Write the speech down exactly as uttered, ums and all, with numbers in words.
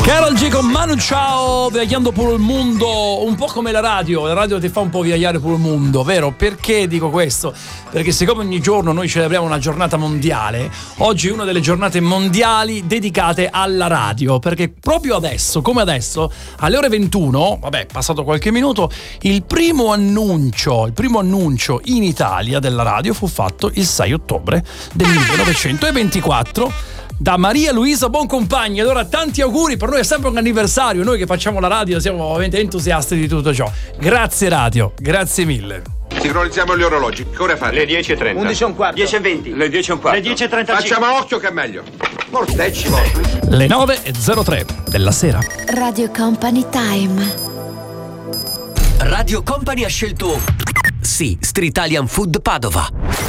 Karol G con Manu Chao, viaggiando pure il mondo, un po' come la radio, la radio ti fa un po' viaggiare pure il mondo, vero? Perché dico questo? Perché siccome ogni giorno noi celebriamo una giornata mondiale, oggi è una delle giornate mondiali dedicate alla radio, perché proprio adesso, come adesso, alle ore ventuno, vabbè, passato qualche minuto, il primo annuncio, il primo annuncio in Italia della radio fu fatto il sei ottobre del millenovecentoventiquattro da Maria Luisa Boncompagni. Allora tanti auguri, per noi è sempre un anniversario, noi che facciamo la radio siamo ovviamente entusiasti di tutto ciò. Grazie radio, grazie mille. Sincronizziamo gli orologi, che ora fate? Le dieci e trenta. undici e un quarto. dieci e venti. Le dieci e un quarto. Le dieci e trentacinque. Facciamo a occhio che è meglio. Mortecci, Le nove e zero tre della sera. Radio Company Time. Radio Company ha scelto sì, Street Italian Food Padova.